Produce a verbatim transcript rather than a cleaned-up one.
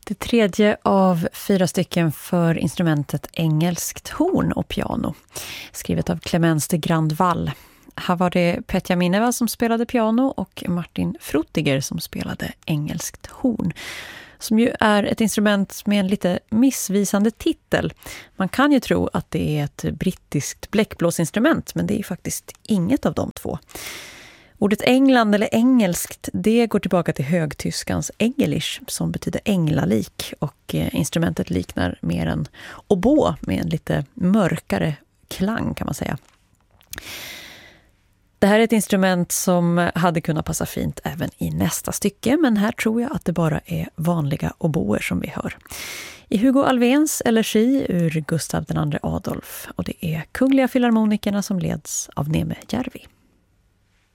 Det tredje av fyra stycken för instrumentet engelskt horn och piano, skrivet av Clemens de Grandval. Här var det Petja Mineva som spelade piano och Martin Fruttiger som spelade engelskt horn, som ju är ett instrument med en lite missvisande titel. Man kan ju tro att det är ett brittiskt bläckblåsinstrument, men det är ju faktiskt inget av de två. Ordet England eller engelskt, det går tillbaka till högtyskans Engelisch som betyder änglalik, och instrumentet liknar mer en oboe med en lite mörkare klang kan man säga. Det här är ett instrument som hade kunnat passa fint även i nästa stycke, men här tror jag att det bara är vanliga oboer som vi hör. I Hugo Alfvéns elegi ur Gustav den andre Adolf, och det är Kungliga Filharmonikerna som leds av Neme Järvi.